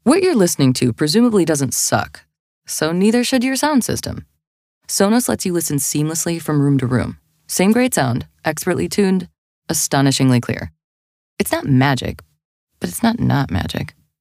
What you're listening to presumably doesn't suck, so neither should your sound system. Sonos lets you listen seamlessly from room to room. Same great sound, expertly tuned, astonishingly clear. It's not magic, but it's not magic.